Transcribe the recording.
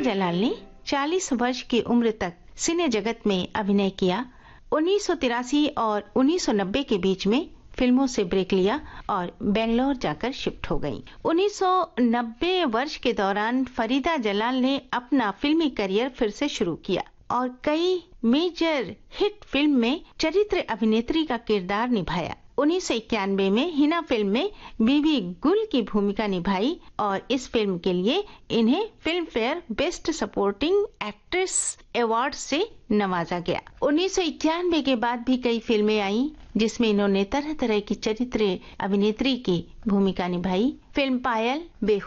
जलाल ने 40 वर्ष की उम्र तक सिने जगत में अभिनय किया। 1983 और 1990 के बीच में फिल्मों से ब्रेक लिया और बेंगलोर जाकर शिफ्ट हो गईं। 1990 वर्ष के दौरान फरीदा जलाल ने अपना फिल्मी करियर फिर से शुरू किया और कई मेजर हिट फिल्म में चरित्र अभिनेत्री का किरदार निभाया। 1991 में हिना फिल्म में बीबी गुल की भूमिका निभाई और इस फिल्म के लिए इन्हें film fair best supporting actress award से नवाजा गया। 1991 के बाद भी कई फिल्में आईं जिसमें इन्होंने तरह तरह की चरित्र अभिनेत्री की भूमिका निभाई। फिल्म पायल,